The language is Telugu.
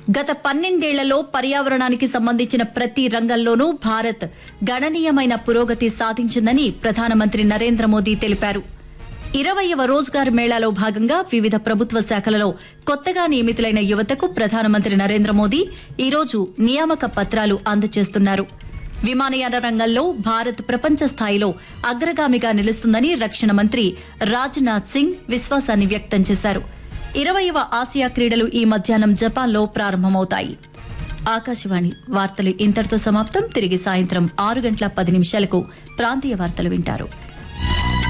గత 12 ఏళ్లలో పర్యావరణానికి సంబంధించిన ప్రతి రంగంలోనూ భారత్ గణనీయమైన పురోగతి సాధించిందని ప్రధానమంత్రి నరేంద్ర మోదీ తెలిపారు. 20వ రోజ్గార్ మేళాలో భాగంగా వివిధ ప్రభుత్వ శాఖలలో కొత్తగా నియమితులైన యువతకు ప్రధానమంత్రి నరేంద్ర మోదీ ఈరోజు నియామక పత్రాలు అందజేస్తున్నారు. విమానయాన రంగంలో భారత్ ప్రపంచ స్థాయిలో అగ్రగామిగా నిలుస్తుందని రక్షణ మంత్రి రాజ్నాథ్ సింగ్ విశ్వాసాన్ని వ్యక్తం చేశారు. 20వ ఆసియా క్రీడలు ఈ మధ్యాహ్నం జపాన్లో ప్రారంభమవుతాయి. ఆకాశవాణి వార్తలు ఇంతటితో సమాప్తం. తిరిగి సాయంత్రం 6 గంటల 10 నిమిషాలకు ప్రాంతీయ వార్తలు వింటారు.